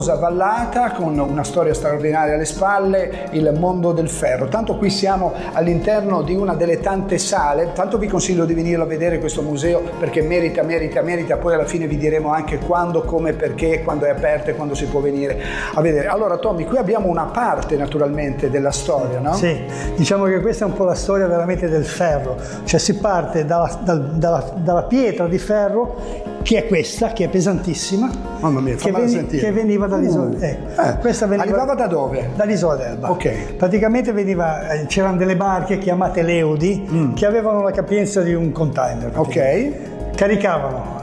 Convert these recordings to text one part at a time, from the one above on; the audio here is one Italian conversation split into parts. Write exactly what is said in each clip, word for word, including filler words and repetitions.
vallata con una storia straordinaria alle spalle, il mondo del ferro. Tanto qui siamo all'interno di una delle tante sale, tanto vi consiglio di venire a vedere questo museo perché merita, merita, merita, poi alla fine vi diremo anche quando, come, perché, quando è aperto e quando si può venire a vedere. Allora Tommy, qui abbiamo una parte naturalmente della storia, no? Sì, diciamo che questa è un po' la storia veramente del ferro, cioè si parte dalla, dalla, dalla, dalla pietra di ferro che è questa, che è pesantissima. Mamma mia, che, veni, che veniva dall'isola. Uh, eh, eh. Questa veniva, arrivava da dove? Dall'isola d'Elba. Ok. Praticamente veniva, c'erano delle barche chiamate Leodi mm. che avevano la capienza di un container. Ok. Caricavano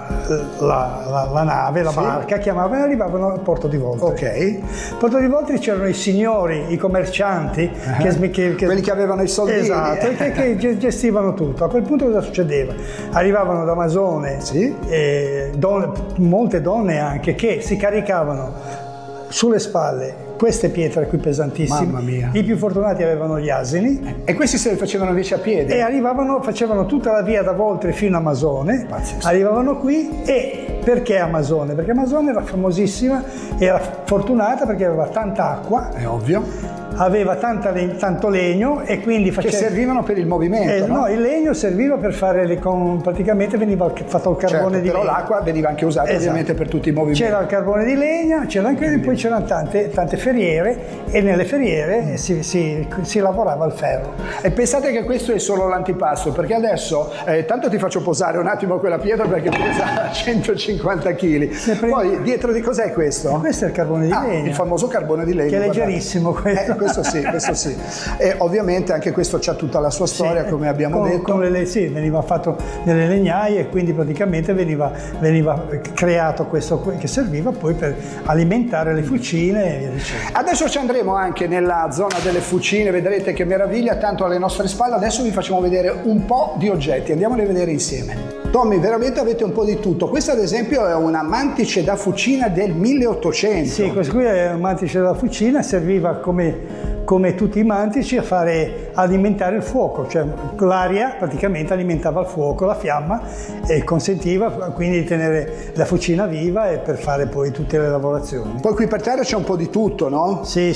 la, la, la nave, la sì. barca, chiamavano e arrivavano al porto di Voltri. Ok. Al porto di Voltri c'erano i signori, i commercianti, uh-huh. che, che, che, quelli che avevano i soldi. Esatto, che, che gestivano tutto. A quel punto cosa succedeva? Arrivavano da Amazone, sì. eh, donne, molte donne anche, che si caricavano sulle spalle queste pietre qui pesantissime. Mamma mia. I più fortunati avevano gli asini. E questi se li facevano invece a piedi? E arrivavano, facevano tutta la via da Voltri fino a Amazone. Pazzesco. Arrivavano qui e perché Amazone? Perché Amazone era famosissima, era fortunata perché aveva tanta acqua. È ovvio. Aveva tanta, tanto legno e quindi faceva... Che servivano per il movimento, eh, no? No, il legno serviva per fare le con... praticamente veniva fatto il carbone certo, di però legno. l'acqua veniva anche usata, esatto, ovviamente per tutti i movimenti. C'era il carbone di legna, c'era anche e poi c'erano tante, tante ferriere e nelle ferriere si, si, si lavorava il ferro. E pensate che questo è solo l'antipasto, perché adesso, eh, tanto ti faccio posare un attimo quella pietra perché pesa centocinquanta chili. Prendi... Poi dietro di cos'è questo? E questo è il carbone di ah, legno. Il famoso carbone di legno. Che è leggerissimo questo. Eh, questo sì, questo sì. E ovviamente anche questo c'ha tutta la sua storia, sì, come abbiamo con, detto. Con le, sì, veniva fatto nelle legnaie e quindi praticamente veniva, veniva creato questo che serviva poi per alimentare le fucine e via dicendo. Adesso ci andremo anche nella zona delle fucine, vedrete che meraviglia, tanto alle nostre spalle. Adesso vi facciamo vedere un po' di oggetti, andiamoli a vedere insieme. Tommy, veramente avete un po' di tutto. Questa ad esempio è una mantice da fucina del milleottocento. Sì, questo qui è una mantice da fucina, serviva come, come tutti i mantici a fare alimentare il fuoco, cioè l'aria praticamente alimentava il fuoco, la fiamma, e consentiva quindi di tenere la fucina viva e per fare poi tutte le lavorazioni. Poi qui per terra c'è un po' di tutto, no? Sì,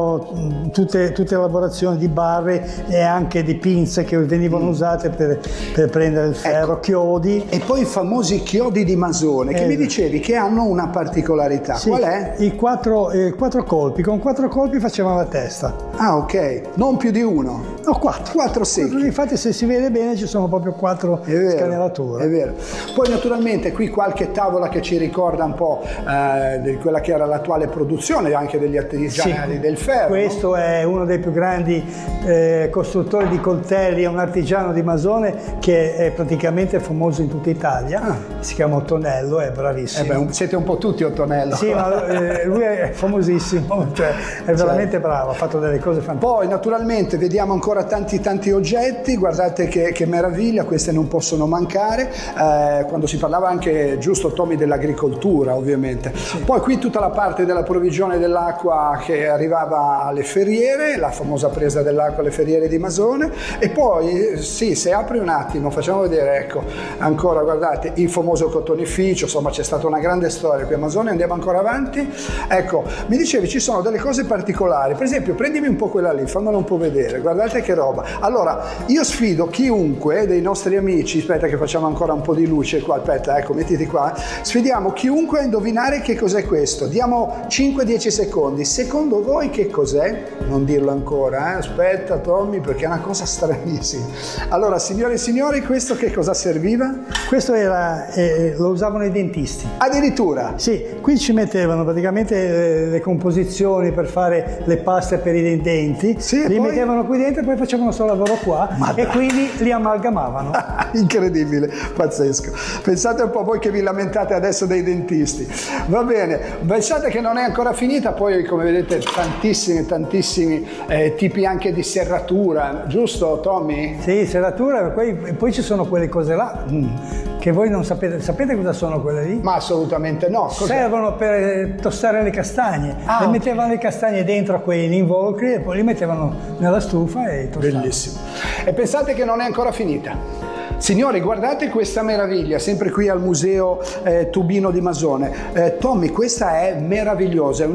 sono tutte, tutte le lavorazioni di barre e anche di pinze che venivano mm. usate per, per prendere il ferro, ecco. Chiodi. E poi i famosi chiodi di Masone, che eh. mi dicevi che hanno una particolarità. Sì, qual è? I quattro, eh, quattro colpi, con quattro colpi facevano la testa. Ah, ok, non più di uno. No, quattro. Quattro secchi. Infatti se si vede bene ci sono proprio quattro scanalature. È vero. Poi naturalmente qui qualche tavola che ci ricorda un po' eh, di quella che era l'attuale produzione anche degli artigiani sì. del ferro. Questo no? è uno dei più grandi eh, costruttori di coltelli, è un artigiano di Masone che è praticamente famoso in tutta Italia. Ah. Si chiama Ottonello, è bravissimo. Eh beh, siete un po' tutti Ottonello. Sì, ma eh, lui è famosissimo, cioè è veramente certo. bravo, ha fatto delle cose fantastiche. Poi naturalmente vediamo ancora tanti tanti oggetti, guardate che, che meraviglia, queste non possono mancare, eh, quando si parlava anche, giusto Tommy, dell'agricoltura ovviamente. Sì. Poi qui tutta la parte della provvigione dell'acqua che arrivava alle ferriere, la famosa presa dell'acqua alle ferriere di Masone, e poi sì, se apri un attimo facciamo vedere, ecco, ancora guardate il famoso cotonificio, insomma c'è stata una grande storia qui a Masone, andiamo ancora avanti. Ecco, mi dicevi ci sono delle cose particolari, per esempio prendimi un po' quella lì, fammela un po' vedere, guardate che roba. Allora, io sfido chiunque dei nostri amici, aspetta che facciamo ancora un po' di luce qua, aspetta, ecco, mettiti qua, sfidiamo chiunque a indovinare che cos'è questo, diamo cinque dieci secondi, secondo voi che cos'è? Non dirlo ancora, eh? Aspetta Tommy, perché è una cosa stranissima. Allora, signore e signori, questo che cosa serviva? Questo era, eh, lo usavano i dentisti. Addirittura? Sì, qui ci mettevano praticamente le, le composizioni per fare le paste per i denti, sì, li poi... mettevano qui dentro e poi facevano questo lavoro qua. Ma e dai. Quindi li amalgamavano. Incredibile, pazzesco. Pensate un po' voi che vi lamentate adesso dei dentisti. Va bene, pensate che non è ancora finita, poi come vedete tantissimi, tantissimi eh, tipi anche di serratura, giusto Tommy? Sì, serratura, poi, poi ci sono quelle cose là. Mm. Che voi non sapete, sapete cosa sono quelle lì? Ma assolutamente no. Cos'è? Servono per tostare le castagne. Ah, le mettevano le castagne dentro a quegli involucri e poi li mettevano nella stufa e tostavano. Bellissimo. E pensate che non è ancora finita. Signori, guardate questa meraviglia, sempre qui al Museo eh, Tubino di Masone. Eh, Tommy, questa è meravigliosa.